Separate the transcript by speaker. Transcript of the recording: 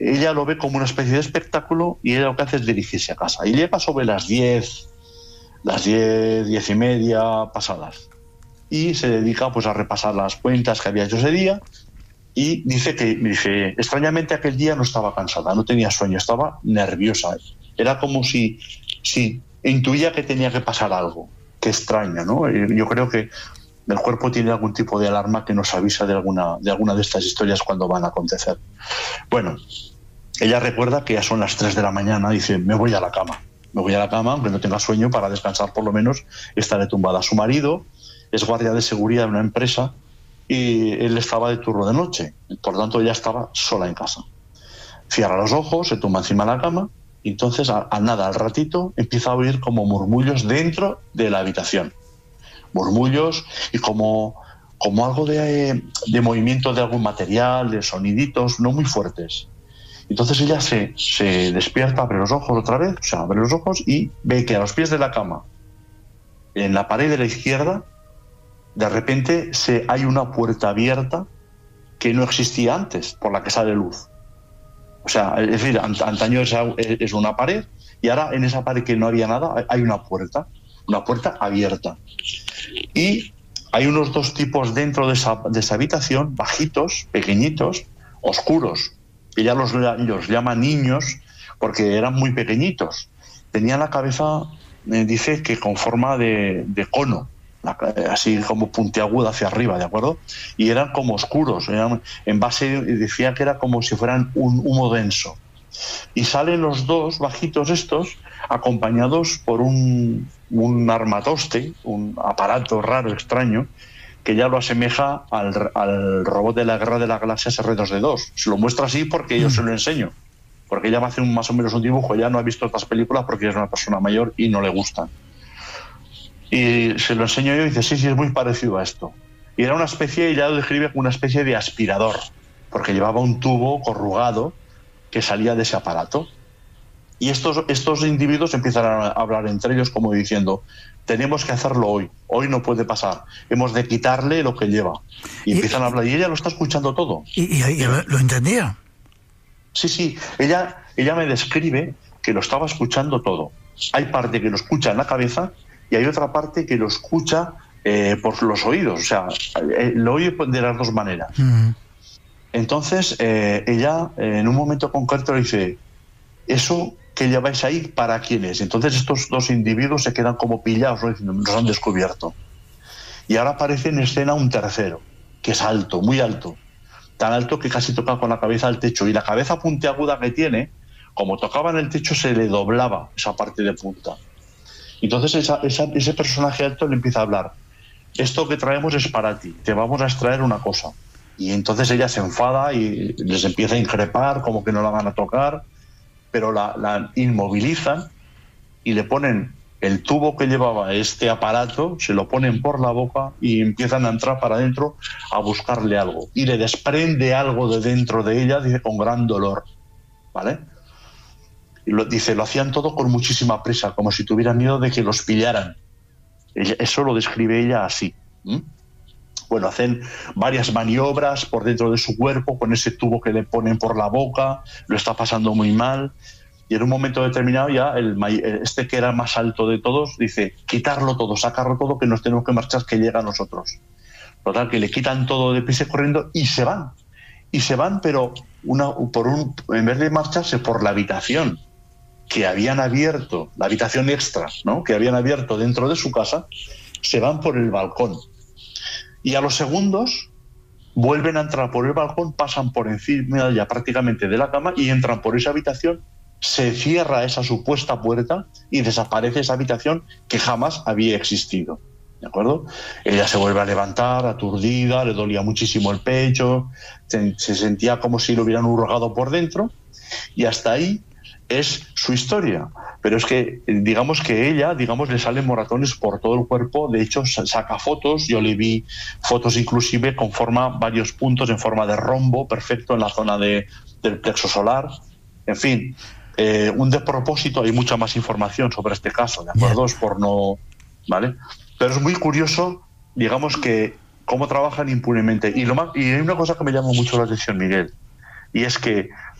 Speaker 1: ella lo ve como una especie de espectáculo y ella lo que hace es dirigirse a casa. Y llega sobre las 10 y media pasadas. Y se dedica pues a repasar las cuentas que había hecho ese día y dice, extrañamente aquel día no estaba cansada, no tenía sueño, estaba nerviosa. Era como si intuía que tenía que pasar algo. Qué extraño, ¿no? Yo creo que el cuerpo tiene algún tipo de alarma que nos avisa de alguna de estas historias cuando van a acontecer. Bueno, ella recuerda que ya son las 3 de la mañana, dice, me voy a la cama, aunque no tenga sueño, para descansar por lo menos, estaré tumbada. Su marido es guardia de seguridad de una empresa y él estaba de turno de noche, por tanto ella estaba sola en casa. Cierra los ojos, se tumba encima de la cama y entonces al ratito empieza a oír como murmullos dentro de la habitación. Murmullos y como algo de movimiento de algún material, de soniditos no muy fuertes. Entonces ella se despierta, abre los ojos otra vez, abre los ojos y ve que a los pies de la cama, en la pared de la izquierda, de repente hay una puerta abierta que no existía antes, por la que sale luz. O sea, es decir, antaño es una pared y ahora en esa pared que no había nada hay una puerta abierta. Y hay unos dos tipos dentro de esa habitación, bajitos, pequeñitos, oscuros. Ella los llama niños porque eran muy pequeñitos. Tenían la cabeza, dice que con forma de cono, así como puntiaguda hacia arriba, ¿de acuerdo? Y eran como oscuros, decía que era como si fueran un humo denso. Y salen los dos bajitos estos, acompañados por un armatoste, un aparato raro, extraño, que ya lo asemeja al robot de la Guerra de las Galaxias R2D2. Se lo muestra así porque yo se lo enseño. Porque ella me hace más o menos un dibujo, ya no ha visto otras películas porque es una persona mayor y no le gustan. Y se lo enseño yo y dice, sí, es muy parecido a esto. Y era una especie, ella lo describe como una especie de aspirador, porque llevaba un tubo corrugado que salía de ese aparato. Y estos individuos empiezan a hablar entre ellos como diciendo, tenemos que hacerlo hoy no puede pasar, hemos de quitarle lo que lleva. Y empiezan a hablar, y ella lo está escuchando todo.
Speaker 2: ¿Y lo entendía?
Speaker 1: Sí, ella me describe que lo estaba escuchando todo. Hay parte que lo escucha en la cabeza y hay otra parte que lo escucha por los oídos, o sea, lo oye de las dos maneras. Uh-huh. Entonces, ella en un momento concreto le dice, eso que lleváis ahí, ¿para quién es? Entonces estos dos individuos se quedan como pillados, ¿no? Diciendo, nos han descubierto. Y ahora aparece en escena un tercero, que es alto, muy alto, tan alto que casi toca con la cabeza al techo, y la cabeza puntiaguda que tiene, como tocaba en el techo, se le doblaba esa parte de punta. Entonces ese personaje alto le empieza a hablar, esto que traemos es para ti, te vamos a extraer una cosa. Y entonces ella se enfada y les empieza a increpar, como que no la van a tocar, pero la inmovilizan y le ponen el tubo que llevaba este aparato, se lo ponen por la boca y empiezan a entrar para adentro a buscarle algo. Y le desprende algo de dentro de ella, dice, con gran dolor, ¿vale? Y lo hacían todo con muchísima prisa, como si tuvieran miedo de que los pillaran. Eso lo describe ella así. Bueno, hacen varias maniobras por dentro de su cuerpo con ese tubo que le ponen por la boca, lo está pasando muy mal y en un momento determinado ya este que era el más alto de todos dice, quitarlo todo, sacarlo todo, que nos tenemos que marchar, que llega a nosotros. Total, que le quitan todo deprisa corriendo y se van, pero en vez de marcharse por la habitación que habían abierto, la habitación extra, ¿no?, que habían abierto dentro de su casa, se van por el balcón. Y a los segundos vuelven a entrar por el balcón, pasan por encima ya prácticamente de la cama y entran por esa habitación, se cierra esa supuesta puerta y desaparece esa habitación que jamás había existido. ¿De acuerdo? Ella se vuelve a levantar, aturdida, le dolía muchísimo el pecho, se sentía como si lo hubieran hurgado por dentro y hasta ahí es su historia. Pero es que, digamos que ella, le salen moratones por todo el cuerpo. De hecho, saca fotos. Yo le vi fotos inclusive con varios puntos en forma de rombo perfecto en la zona del plexo solar. En fin, un despropósito. Hay mucha más información sobre este caso, ¿de acuerdo? Es por no... ¿Vale? Pero es muy curioso, digamos, que cómo trabajan impunemente. Y hay una cosa que me llama mucho la atención, Miguel, y es que